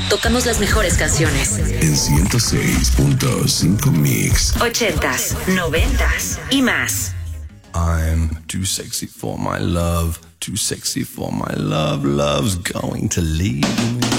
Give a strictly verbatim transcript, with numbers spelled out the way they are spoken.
tocamos las mejores canciones. En ciento seis punto cinco Mix. Ochentas, noventas y más. I'm too sexy for my love, too sexy for my love, love's going to leave me.